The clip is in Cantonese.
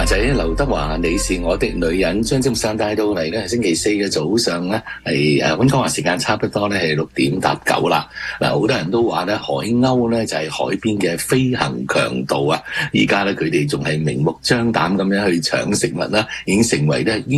仔劉德華，你是我的女人，將節目上帶到嚟咧，星期四嘅早上咧，係溫哥華時間差不多咧係6:09啦。嗱，好多人都話咧，海鷗咧就係海邊嘅飛行強盜啊！而家咧佢哋仲係明目張膽咁樣去搶食物啦，已經成為咧